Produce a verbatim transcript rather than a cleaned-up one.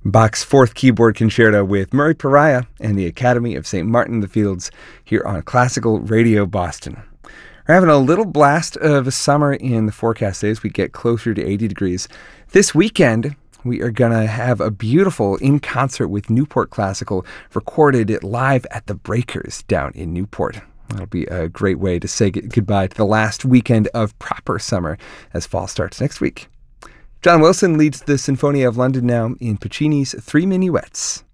Bach's Fourth Keyboard Concerto with Murray Pariah and the Academy of Saint Martin in the Fields here on Classical Radio Boston. We're having a little blast of a summer in the forecast days. We get closer to eighty degrees. This weekend, we are going to have a beautiful in concert with Newport Classical recorded live at the Breakers down in Newport. That'll be a great way to say goodbye to the last weekend of proper summer as fall starts next week. John Wilson leads the Sinfonia of London now in Puccini's Three Minuets.